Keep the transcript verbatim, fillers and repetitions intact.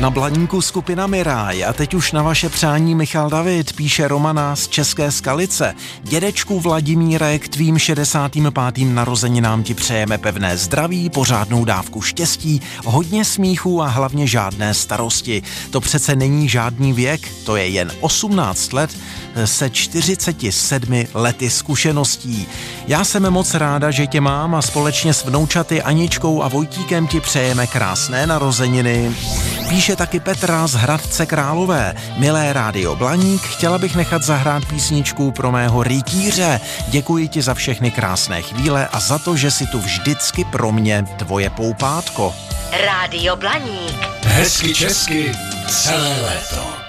Na Blaníku skupina Miráj a teď už na vaše přání Michal David, píše Romana z České Skalice. Dědečku Vladimíre, k tvým šedesátým pátým narozeninám ti přejeme pevné zdraví, pořádnou dávku štěstí, hodně smíchu a hlavně žádné starosti. To přece není žádný věk, to je jen osmnáct let se čtyřiceti sedmi lety zkušeností. Já jsem moc ráda, že tě mám a společně s vnoučaty Aničkou a Vojtíkem ti přejeme krásné narozeniny. Píše taky Petra z Hradce Králové. Milé Rádio Blaník, chtěla bych nechat zahrát písničku pro mého rytíře. Děkuji ti za všechny krásné chvíle a za to, že si tu vždycky pro mě, tvoje poupátko. Rádio Blaník. Hezky česky celé léto.